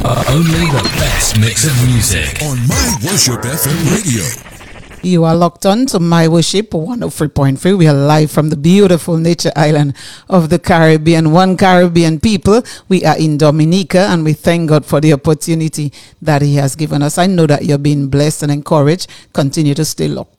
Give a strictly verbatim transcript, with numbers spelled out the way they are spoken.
Only the best mix of music on My Worship F M Radio. You are locked on to My Worship one oh three point three. We are live from the beautiful nature island of the Caribbean, one Caribbean people. We are in Dominica, and we thank God for the opportunity that He has given us. I know that you're being blessed and encouraged. Continue to stay locked.